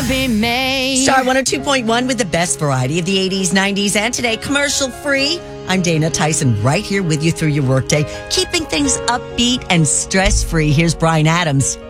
be made. Star 102.1 with the best variety of the 80s, 90s, and today, commercial free. I'm Dana Tyson, right here with you through your workday, keeping things upbeat and stress-free. Here's Bryan Adams.